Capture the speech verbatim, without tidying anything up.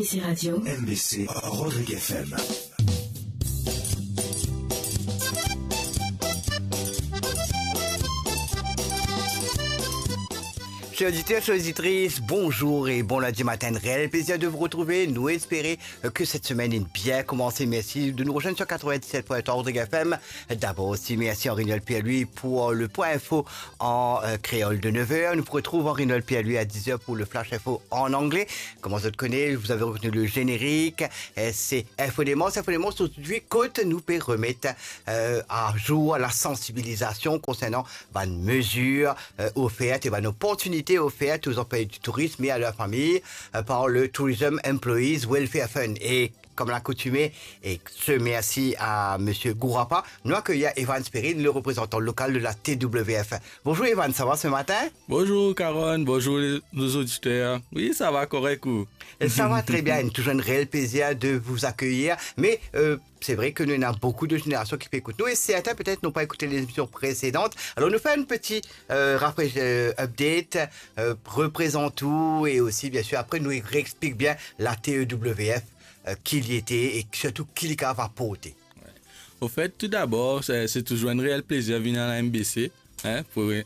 C Radio. M B C Rodrigue F M. Chers auditeurs, chers auditrices, bonjour et bon lundi matin. Réel plaisir de vous retrouver. Nous espérons que cette semaine est bien commencée. Merci de nous rejoindre sur quatre-vingt-dix-sept point trois Rodrigue F M. D'abord aussi, merci Henri Noël Pierre-Louis pour le point info en euh, créole de neuf heures. Nous vous retrouvons Henri Noël Pierre-Louis à dix heures pour le flash info en anglais. Comme vous le connaissez, vous avez retenu le générique. C'est Info des Mons. Info des Mons aujourd'hui, côte nous peut remettre euh, à jour la sensibilisation concernant les mesures euh, offertes et les opportunités offertes aux employés du tourisme et à leur famille euh, par le Tourism Employees Welfare Fund. Et comme l'accoutumé, et ce merci à M. Gourapa, nous accueillons Evan Spérine, le représentant local de la T W F. Bonjour Evan, ça va ce matin? Bonjour Caron, bonjour nos auditeurs. Oui, ça va correct ou? Ça va très bien, toujours un réel plaisir de vous accueillir. Mais euh, c'est vrai que nous avons beaucoup de générations qui écoutent nous et certains peut-être n'ont pas écouté les émissions précédentes. Alors nous faisons un petit euh, euh, update, euh, représente tout et aussi bien sûr après nous réexplique bien la T W F. Euh, qui y était et surtout qui l'y va porter. Ouais. Au fait, tout d'abord, c'est, c'est toujours un réel plaisir de venir à la M B C hein, pour